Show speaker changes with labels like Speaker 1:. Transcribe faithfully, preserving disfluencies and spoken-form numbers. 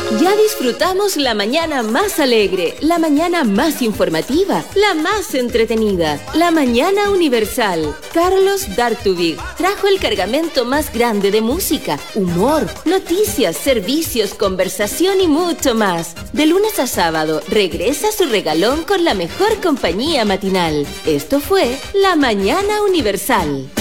Speaker 1: Ya disfrutamos la mañana más alegre, la mañana más informativa, la más entretenida, la mañana universal. Carlos Dartubig trajo el cargamento más grande de música, humor, noticias, servicios, conversación y mucho más. De lunes a sábado regresa su regalón con la mejor compañía matinal. Esto fue La Mañana Universal.